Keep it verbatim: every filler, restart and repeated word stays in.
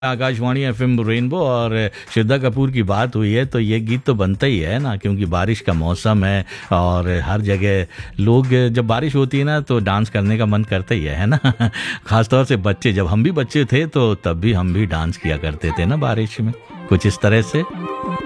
Akashvani FM rainbow और श्रद्धा कपूर की बात हुई है तो ये गीत तो बनता ही है ना, क्योंकि बारिश का मौसम है और हर जगह लोग जब बारिश होती है ना तो डांस करने का मन करता ही है है ना। खासतौर से बच्चे, जब हम भी बच्चे थे तो तब भी हम भी डांस किया करते थे ना बारिश में, कुछ इस तरह से।